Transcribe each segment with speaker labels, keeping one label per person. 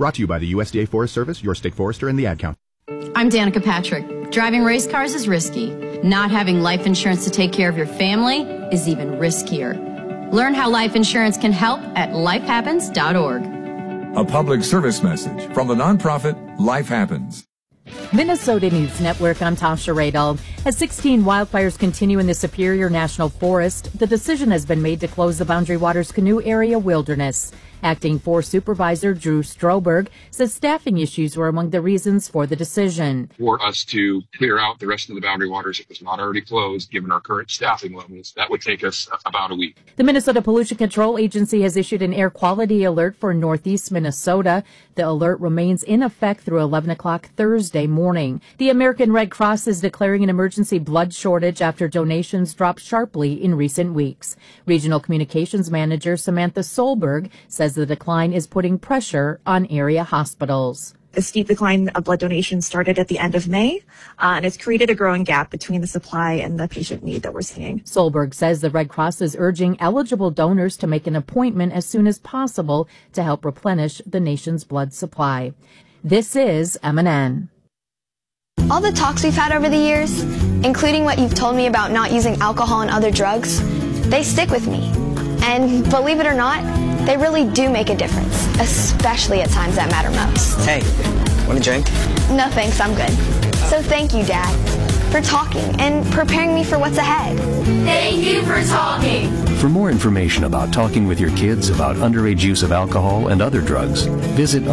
Speaker 1: Brought to you by the USDA Forest Service, your state forester, and the Ad Council.
Speaker 2: I'm Danica Patrick. Driving race cars is risky. Not having life insurance to take care of your family is even riskier. Learn how life insurance can help at lifehappens.org.
Speaker 3: A public service message from the nonprofit Life Happens.
Speaker 4: Minnesota News Network, I'm Tasha Radel. As 16 wildfires continue in the Superior National Forest, the decision has been made to close the Boundary Waters Canoe Area Wilderness. Acting Forest Supervisor Drew Stroberg says staffing issues were among the reasons for the decision.
Speaker 5: For us to clear out the rest of the Boundary Waters, if it was not already closed, given our current staffing levels, that would take us about a week.
Speaker 4: The Minnesota Pollution Control Agency has issued an air quality alert for northeast Minnesota. The alert remains in effect through 11 o'clock Thursday morning. The American Red Cross is declaring an emergency blood shortage after donations dropped sharply in recent weeks. Regional Communications Manager Samantha Solberg says the decline is putting pressure on area hospitals.
Speaker 6: The steep decline of blood donations started at the end of May, and it's created a growing gap between the supply and the patient need that we're seeing. Solberg says the Red Cross is urging eligible donors to make an appointment as soon as possible to help replenish the nation's blood supply. This is MNN.
Speaker 7: All the talks we've had over the years, including what you've told me about not using alcohol and other drugs, they stick with me. And believe it or not, they really do make a difference, especially at times that matter most.
Speaker 8: Hey, want a drink?
Speaker 7: No thanks, I'm good. So thank you, Dad, for talking and preparing me for what's ahead.
Speaker 9: Thank you for talking.
Speaker 10: For more information about talking with your kids about underage use of alcohol and other drugs, visit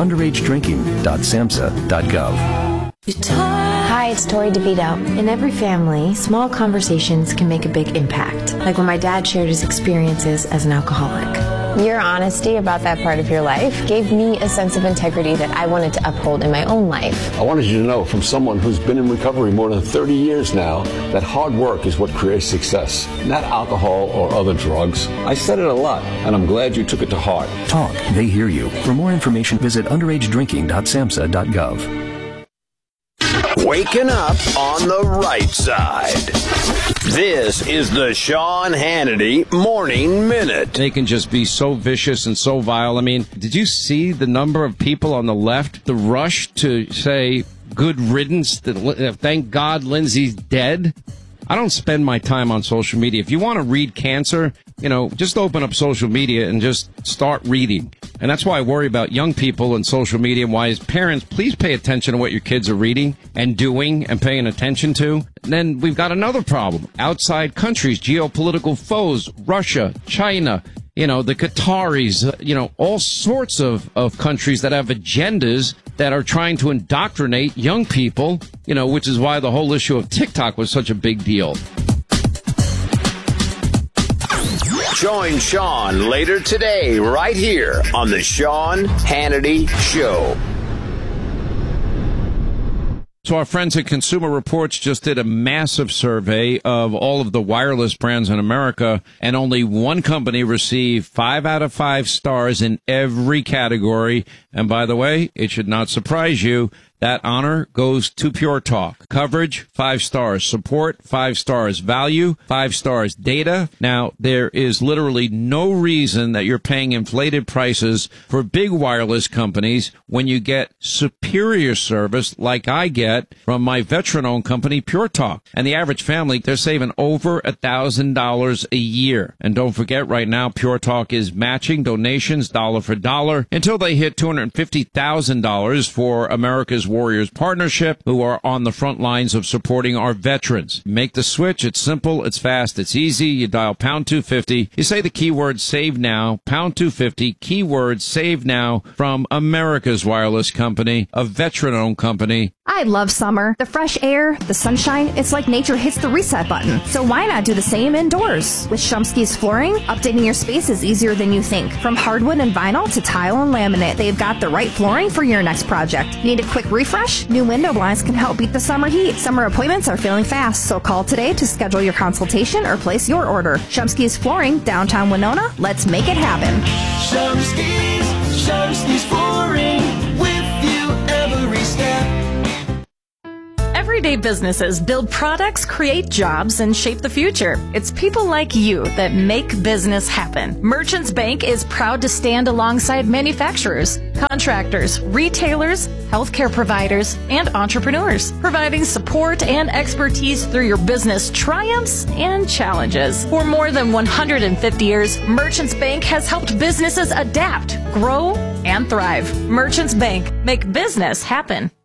Speaker 10: underagedrinking.samhsa.gov.
Speaker 11: Hi, it's Tori DeVito. In every family, small conversations can make a big impact, like when my dad shared his experiences as an alcoholic. Your honesty about that part of your life gave me a sense of integrity that I wanted to uphold in my own life.
Speaker 12: I wanted you to know from someone who's been in recovery more than 30 years now that hard work is what creates success, not alcohol or other drugs. I said it a lot, and I'm glad you took it to heart.
Speaker 10: Talk, they hear you. For more information, visit underagedrinking.samhsa.gov.
Speaker 13: Waking up on the right side. This is the Sean Hannity Morning Minute.
Speaker 14: They can just be so vicious and so vile. I mean, did you see the number of people on the left, the rush to say, good riddance, thank God Lindsay's dead? I don't spend my time on social media. If you want to read cancer, just open up social media and just start reading. And that's why I worry about young people and social media. Why, as parents, please pay attention to what your kids are reading and doing and paying attention to. And then we've got another problem. Outside countries, geopolitical foes, Russia, China, the Qataris, all sorts of countries that have agendas that are trying to indoctrinate young people, which is why the whole issue of TikTok was such a big deal.
Speaker 13: Join Sean later today, right here on the Sean Hannity Show.
Speaker 14: So our friends at Consumer Reports just did a massive survey of all of the wireless brands in America, and only one company received 5 out of 5 stars in every category. And by the way, it should not surprise you, that honor goes to Pure Talk. Coverage, 5 stars. Support, 5 stars. Value, 5 stars. Data. Now, there is literally no reason that you're paying inflated prices for big wireless companies when you get superior service like I get from my veteran-owned company, Pure Talk. And the average family, they're saving over $1,000 a year. And don't forget, right now, Pure Talk is matching donations dollar for dollar until they hit $250,000 for America's Warriors Partnership, who are on the front lines of supporting our veterans. Make the switch. It's simple. It's fast. It's easy. You dial pound 250. You say the keyword save now, pound 250, keyword save now from America's Wireless Company, a veteran-owned company.
Speaker 15: I love summer. The fresh air, the sunshine, it's like nature hits the reset button. So why not do the same indoors? With Shumsky's Flooring, updating your space is easier than you think. From hardwood and vinyl to tile and laminate, they've got the right flooring for your next project. Need a quick refresh? New window blinds can help beat the summer heat. Summer appointments are filling fast, so call today to schedule your consultation or place your order. Shumsky's Flooring, downtown Winona. Let's make it happen.
Speaker 9: Shumsky's Flooring, with you every step.
Speaker 16: Everyday businesses build products, create jobs, and shape the future. It's people like you that make business happen. Merchants Bank is proud to stand alongside manufacturers, contractors, retailers, healthcare providers, and entrepreneurs, providing support and expertise through your business triumphs and challenges. For more than 150 years, Merchants Bank has helped businesses adapt, grow, and thrive. Merchants Bank, make business happen.